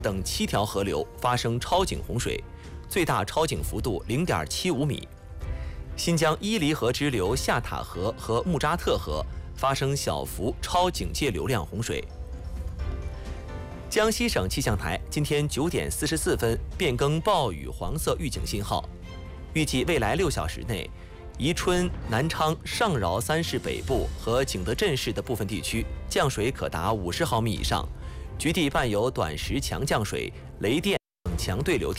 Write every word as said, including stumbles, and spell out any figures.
等七条河流发生超警洪水，最大超警幅度零点七五米。新疆伊犁河支流下塔河和木扎特河发生小幅超警戒流量洪水。江西省气象台今天九点四十四分变更暴雨黄色预警信号，预计未来六小时内，宜春、南昌、上饶三市北部和景德镇市的部分地区降水可达五十毫米以上，局地伴有短时强降水、雷电等强对流天。